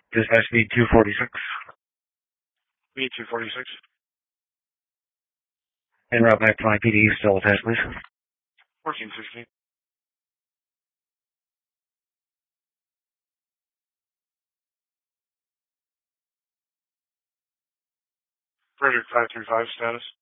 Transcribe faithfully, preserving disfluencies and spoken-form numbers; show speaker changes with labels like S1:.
S1: Dispatch speed two forty-six.
S2: Speed two forty-six.
S1: En route back to my P D, still attached, please.
S2: fourteen sixteen. Frederick five three five status.